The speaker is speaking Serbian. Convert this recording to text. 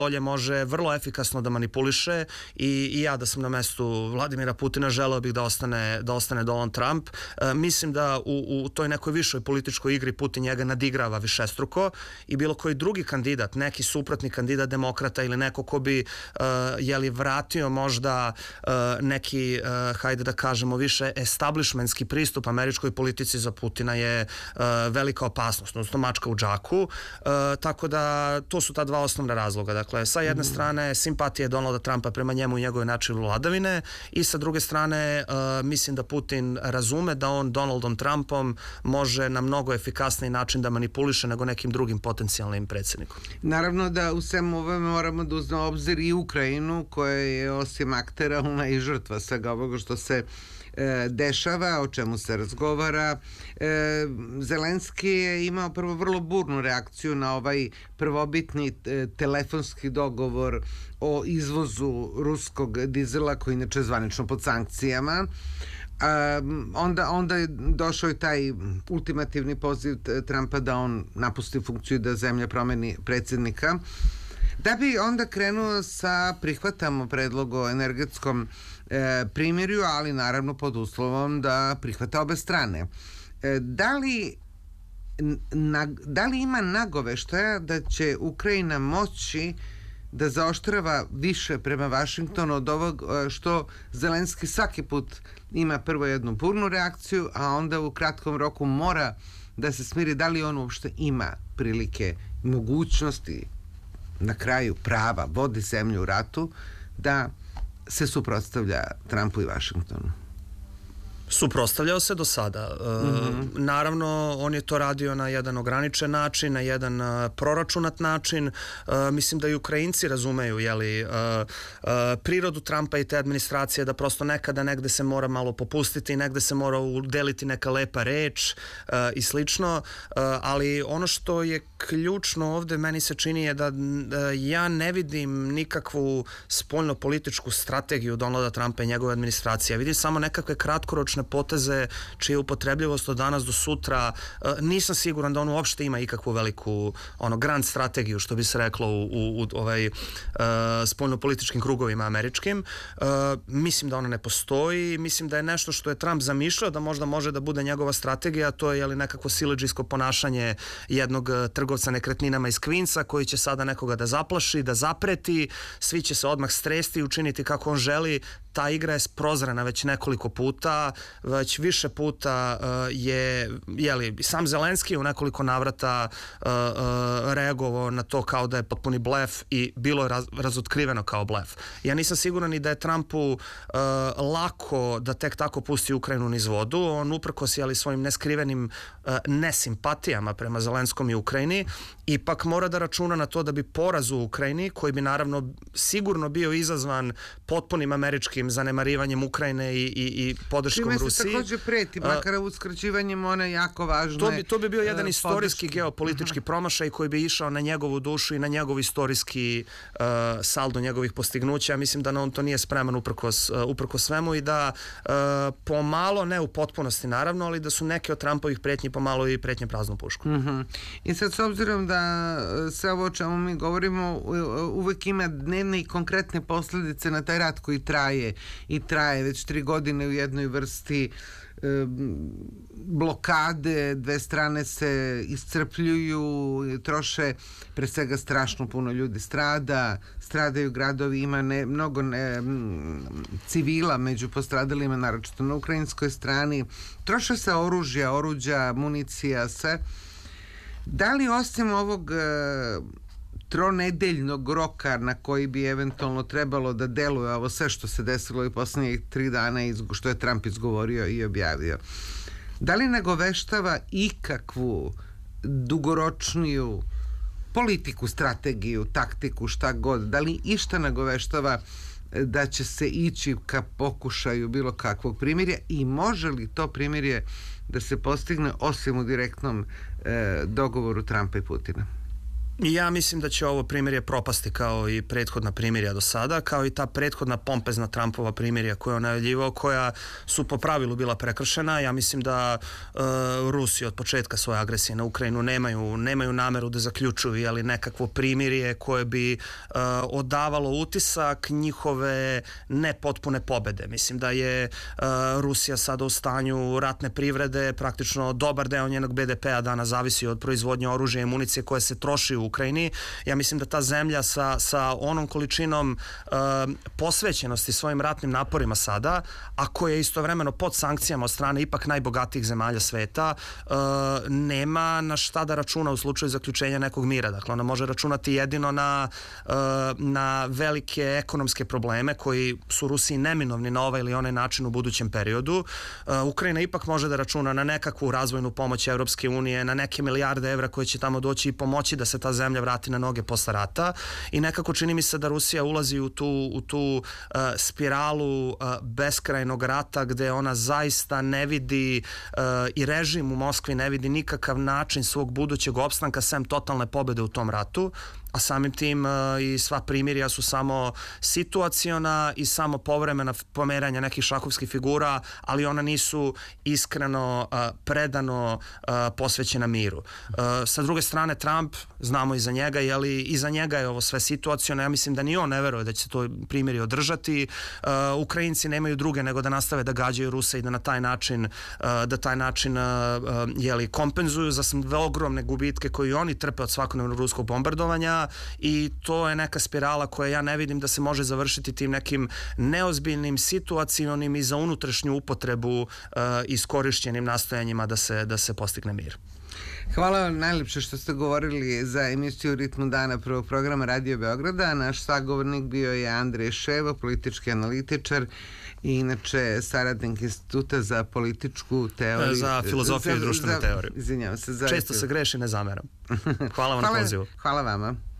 polje može vrlo efikasno da manipuliše i ja da sam na mestu Vladimira Putina želeo bih da ostane Donald Trump. Mislim da u toj nekoj višoj političkoj igri Putin njega nadigrava višestruko i bilo koji drugi kandidat, neki suprotni kandidat demokrata ili neko ko bi vratio možda neki, hajde da kažemo, više establishmentski pristup američkoj politici za Putina je velika opasnost, odnosno mačka u džaku. Tako da to su ta dva osnovna razloga. Dakle, sa jedne strane simpatije Donalda Trumpa prema njemu i njegove načinu vladavine i sa druge strane mislim da Putin razume da on Donaldom Trumpom može na mnogo efikasniji način da manipuliše nego nekim drugim potencijalnim predsjednikom. Naravno da u svemu ovome moramo da uzmemo obzir i Ukrajinu koja je osim aktera ona i žrtva svega ovoga što se dešava, o čemu se razgovara. Zelenski je imao prvo vrlo burnu reakciju na ovaj prvobitni telefonski dogovor o izvozu ruskog dizela koji inače zvanično pod sankcijama. Onda je došao i taj ultimativni poziv Trumpa da on napusti funkciju, da zemlja promeni predsjednika, da bi onda krenuo sa prihvatamo predlog o energetskom primirju, ali naravno pod uslovom da prihvata obe strane. Da li ima nagoveštaja da će Ukrajina moći da zaoštrava više prema Vašingtonu od ovog što Zelenski svaki put ima prvo jednu burnu reakciju, a onda u kratkom roku mora da se smiri? Da li on uopšte ima prilike, mogućnosti, na kraju prava, vodi zemlju u ratu, da se suprotstavlja Trumpu i Vašingtonu? Suprotstavljao se do sada. Naravno, on je to radio na jedan ograničen način, na jedan proračunat način. Mislim da i Ukrajinci razumeju prirodu Trumpa i te administracije, da prosto nekada negde se mora malo popustiti, negde se mora udeliti neka lepa reč i slično, ali ono što je ključno ovde meni se čini je da ja ne vidim nikakvu spoljno-političku strategiju Donalda Trumpa i njegove administracije. Vidim samo nekakve kratkoročne poteze čija upotrebljivost od danas do sutra. Nisam siguran da on uopšte ima ikakvu veliku grand strategiju, što bi se reklo u spoljno-političkim krugovima američkim. Mislim da ona ne postoji. Mislim da je nešto što je Trump zamišljao da možda može da bude njegova strategija, to je nekako siledžijsko ponašanje jednog trgovca nekretninama iz Queensa koji će sada nekoga da zaplaši, da zapreti, svi će se odmah stresti i učiniti kako on želi. Ta igra je prozrena već nekoliko puta, već više puta je sam Zelenski u nekoliko navrata reagovao na to kao da je potpuni blef i bilo je razotkriveno kao blef. Ja nisam siguran ni da je Trumpu lako da tek tako pusti Ukrajinu niz vodu. On uprkos svojim neskrivenim nesimpatijama prema Zelenskom i Ukrajini ipak mora da računa na to da bi poraz u Ukrajini, koji bi naravno sigurno bio izazvan potpunim američkim zanemarivanjem Ukrajine i podrškom Rusiji. Čime se takođe preti, makar uskraćivanjem one jako važne... To bi bio jedan istorijski geopolitički promašaj koji bi išao na njegovu dušu i na njegov istorijski saldo njegovih postignuća. Mislim da on to nije spreman uprkos svemu i da pomalo, ne u potpunosti naravno, ali da su neke od Trumpovih pretnji pomalo i pretnje praznom puškom. I sad, s obzirom da sve ovo o čemu mi govorimo uvek ima dnevne i konkretne posledice na taj rat koji traje već 3 godine u jednoj vrsti blokade, dve strane se iscrpljuju, troše, pre svega strašno puno ljudi stradaju gradovi, ima mnogo civila među postradalima, naročito na ukrajinskoj strani, troše se oruđa, municija, sve. Da li osim ovog tronedeljnog roka na koji bi eventualno trebalo da deluje ovo sve što se desilo i poslednjih 3 dana što je Trump izgovorio i objavio, da li nagoveštava ikakvu dugoročniju politiku, strategiju, taktiku, šta god, da li išta nagoveštava da će se ići ka pokušaju bilo kakvog primirja i može li to primirje da se postigne osim u direktnom dogovoru Trumpa i Putina? Ja mislim da će ovo primirje propasti kao i prethodna primirja do sada, kao i ta prethodna pompezna Trumpova primirja koja je on najavljivao, koja su po pravilu bila prekršena. Ja mislim da Rusi od početka svoje agresije na Ukrajinu nemaju nameru da zaključuju ali nekakvo primirje koje bi odavalo utisak njihove nepotpune pobede. Mislim da je Rusija sada u stanju ratne privrede, praktično dobar deo njenog BDP-a danas zavisi od proizvodnje oružja i municije koje se troši u Ukrajini. Ja mislim da ta zemlja sa onom količinom posvećenosti svojim ratnim naporima sada, a koja je istovremeno pod sankcijama od strane ipak najbogatijih zemalja sveta, nema na šta da računa u slučaju zaključenja nekog mira. Dakle, ona može računati jedino na velike ekonomske probleme koji su Rusiji neminovni na ovaj ili onaj način u budućem periodu. Ukrajina ipak može da računa na nekakvu razvojnu pomoć Evropske unije, na neke milijarde evra koje će tamo doći i pomoći da se ta zemlja vrati na noge posle rata i nekako čini mi se da Rusija ulazi u tu spiralu beskrajnog rata gde ona zaista ne vidi i režim u Moskvi ne vidi nikakav način svog budućeg opstanka sem totalne pobede u tom ratu, a samim tim i sva primirja su samo situaciona i samo povremena pomeranja nekih šahovskih figura, ali ona nisu iskreno, predano posvećena miru. Sa druge strane, Trump, znamo i za njega, i za njega je ovo sve situaciona. Ja mislim da ni on ne veruje da će se to primirje održati. Ukrajinci nemaju druge nego da nastave da gađaju Ruse i da na taj način kompenzuju za ogromne gubitke koje oni trpe od svakodnevnog ruskog bombardovanja. I to je neka spirala koja ja ne vidim da se može završiti tim nekim neozbiljnim, situacionim i za unutrašnju upotrebu iskorišćenim nastojanjima da se postigne mir. Hvala vam najlepše što ste govorili za emisiju Ritmu dana prvog programa Radio Beograda. Naš sagovornik bio je Andrej Ševo, politički analitičar i inače saradnik Instituta za političku teoriju. Za filozofiju i društvenu teoriju. Izvinjavam se. Često se greši, ne zameram. Hvala vam na pozivu. Hvala vama.